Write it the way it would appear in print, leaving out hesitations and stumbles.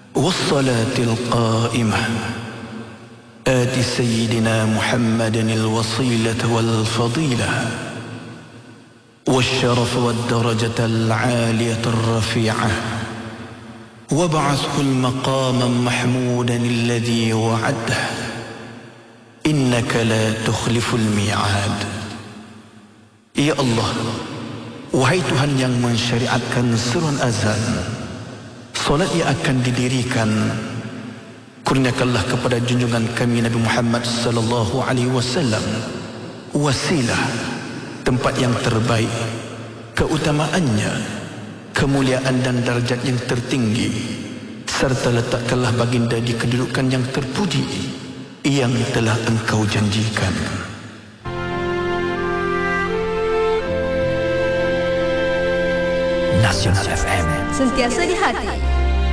والصلاة القائمة آت سيدنا محمد الوصيلة والفضيلة والشرف والدرجة العالية الرفيعة وابعثه المقام محمودا الذي وعده إنك لا تخلف الميعاد. Ya Allah, wahai Tuhan yang mensyariatkan surun azan, solat yang akan didirikan, kurniakanlah kepada junjungan kami Nabi Muhammad sallallahu alaihi wasallam wasilah, tempat yang terbaik, keutamaannya, kemuliaan dan darjat yang tertinggi, serta letakkanlah baginda di kedudukan yang terpuji yang telah Engkau janjikan. Nasional FM, sentiasa di hati.